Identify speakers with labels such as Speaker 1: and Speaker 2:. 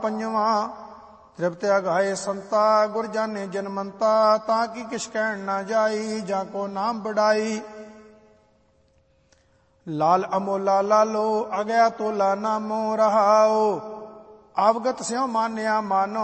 Speaker 1: ਪੰਜਵਾਂ ਤ੍ਰਿਪਤ ਅਗਾਏ ਸੰਤਾ ਗੁਰ ਜਾਨੇ ਜਨਮੰਤਾ ਤਾਂ ਕੀ ਕਿਛ ਕਹਿਣ ਨਾ ਜਾਈ ਜਾਂ ਕੋ ਨਾਮ ਬੜਾਈ। ਲਾਲ ਅਮੋਲਾ ਲਾਲੋ ਅਗਿਆ ਤੋਲਾ ਨਾਮੋ ਰਹਾਓ ਅਵਗਤ ਸਿਉ ਮਾਨਿਆ ਮਾਨੋ